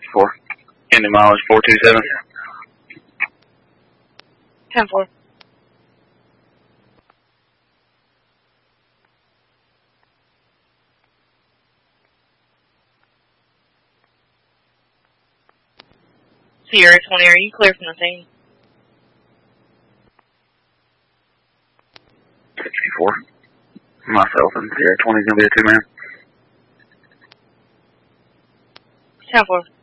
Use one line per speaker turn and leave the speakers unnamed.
4. Ending mileage 427.
10-4. Sierra 20, are you clear from the scene?
64. Myself and Sierra 20 is going to be a 2-man.
10-4.